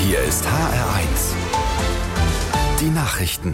Hier ist HR1. Die Nachrichten.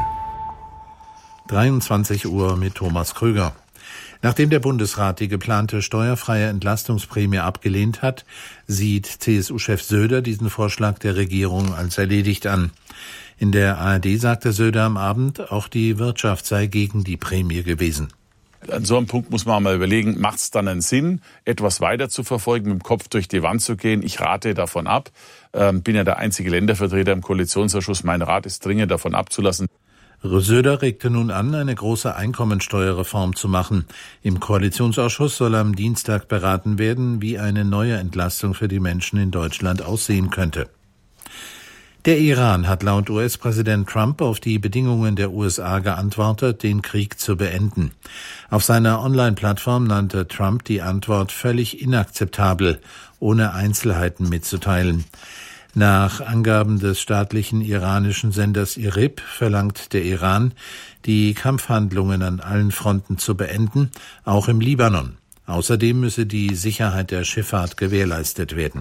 23 Uhr mit Thomas Krüger. Nachdem der Bundesrat die geplante steuerfreie Entlastungsprämie abgelehnt hat, sieht CSU-Chef Söder diesen Vorschlag der Regierung als erledigt an. In der ARD sagte Söder am Abend, auch die Wirtschaft sei gegen die Prämie gewesen. An so einem Punkt muss man mal überlegen, macht es dann einen Sinn, etwas weiter zu verfolgen, mit dem Kopf durch die Wand zu gehen? Ich rate davon ab. Bin ja der einzige Ländervertreter im Koalitionsausschuss. Mein Rat ist dringend, davon abzulassen. Söder regte nun an, eine große Einkommensteuerreform zu machen. Im Koalitionsausschuss soll am Dienstag beraten werden, wie eine neue Entlastung für die Menschen in Deutschland aussehen könnte. Der Iran hat laut US-Präsident Trump auf die Bedingungen der USA geantwortet, den Krieg zu beenden. Auf seiner Online-Plattform nannte Trump die Antwort völlig inakzeptabel, ohne Einzelheiten mitzuteilen. Nach Angaben des staatlichen iranischen Senders IRIB verlangt der Iran, die Kampfhandlungen an allen Fronten zu beenden, auch im Libanon. Außerdem müsse die Sicherheit der Schifffahrt gewährleistet werden.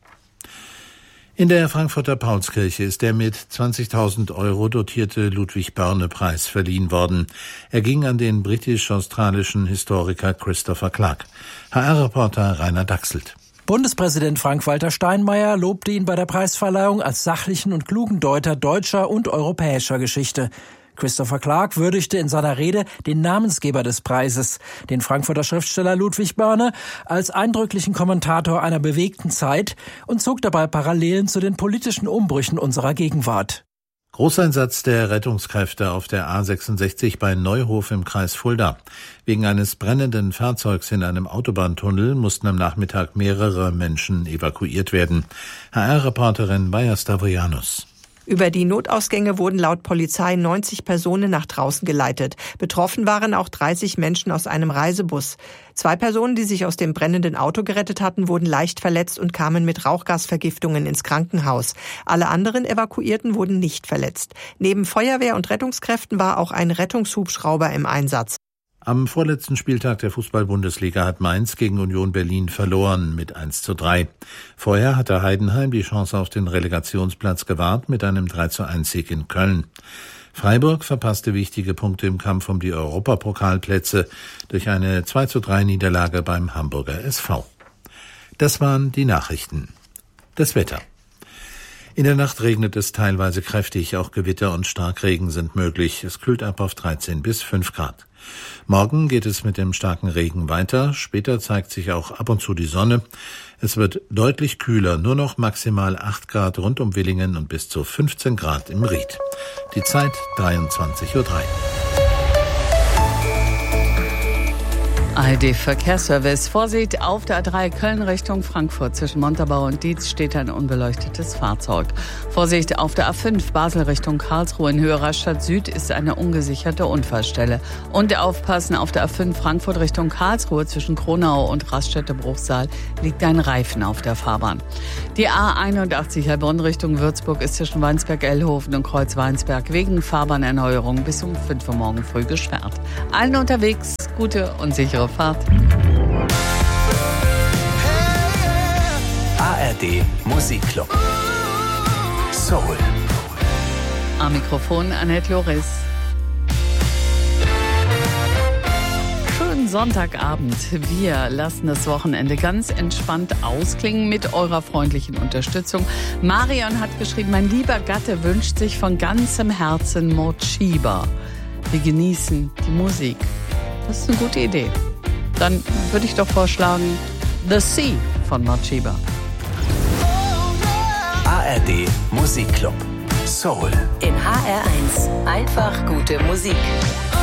In der Frankfurter Paulskirche ist der mit 20.000 € dotierte Ludwig-Börne-Preis verliehen worden. Er ging an den britisch-australischen Historiker Christopher Clark. HR-Reporter Rainer Dachselt. Bundespräsident Frank-Walter Steinmeier lobte ihn bei der Preisverleihung als sachlichen und klugen Deuter deutscher und europäischer Geschichte. Christopher Clark würdigte in seiner Rede den Namensgeber des Preises, den Frankfurter Schriftsteller Ludwig Börne, als eindrücklichen Kommentator einer bewegten Zeit und zog dabei Parallelen zu den politischen Umbrüchen unserer Gegenwart. Großeinsatz der Rettungskräfte auf der A66 bei Neuhof im Kreis Fulda. Wegen eines brennenden Fahrzeugs in einem Autobahntunnel mussten am Nachmittag mehrere Menschen evakuiert werden. HR-Reporterin Baja Stavroyanus. Über die Notausgänge wurden laut Polizei 90 Personen nach draußen geleitet. Betroffen waren auch 30 Menschen aus einem Reisebus. 2 Personen, die sich aus dem brennenden Auto gerettet hatten, wurden leicht verletzt und kamen mit Rauchgasvergiftungen ins Krankenhaus. Alle anderen Evakuierten wurden nicht verletzt. Neben Feuerwehr und Rettungskräften war auch ein Rettungshubschrauber im Einsatz. Am vorletzten Spieltag der Fußball-Bundesliga hat Mainz gegen Union Berlin verloren mit 1:3. Vorher hatte Heidenheim die Chance auf den Relegationsplatz gewahrt mit einem 3:1-Sieg in Köln. Freiburg verpasste wichtige Punkte im Kampf um die Europapokalplätze durch eine 2:3-Niederlage beim Hamburger SV. Das waren die Nachrichten. Das Wetter. In der Nacht regnet es teilweise kräftig, auch Gewitter und Starkregen sind möglich. Es kühlt ab auf 13 bis 5 Grad. Morgen geht es mit dem starken Regen weiter. Später zeigt sich auch ab und zu die Sonne. Es wird deutlich kühler, nur noch maximal 8 Grad rund um Willingen und bis zu 15 Grad im Ried. Die Zeit 23:03 Uhr. ARD-Verkehrsservice. Vorsicht, auf der A3 Köln Richtung Frankfurt. Zwischen Montabaur und Dietz steht ein unbeleuchtetes Fahrzeug. Vorsicht, auf der A5 Basel Richtung Karlsruhe in Höhe Rastatt Süd ist eine ungesicherte Unfallstelle. Und aufpassen, auf der A5 Frankfurt Richtung Karlsruhe zwischen Kronau und Raststätte-Bruchsal liegt ein Reifen auf der Fahrbahn. Die A81 Heilbronn Richtung Würzburg ist zwischen Weinsberg-Ellhofen und Kreuz-Weinsberg wegen Fahrbahnerneuerung bis um 5 Uhr morgen früh gesperrt. Allen unterwegs gute und sichere Fahrt. ARD Musikclub. Soul. Am Mikrofon Annette Loris. Schönen Sonntagabend. Wir lassen das Wochenende ganz entspannt ausklingen mit eurer freundlichen Unterstützung. Marion hat geschrieben, mein lieber Gatte wünscht sich von ganzem Herzen Morcheeba. Wir genießen die Musik. Das ist eine gute Idee. Dann würde ich doch vorschlagen, The Sea von Morcheeba. ARD Musikclub. Soul. In HR1. Einfach gute Musik.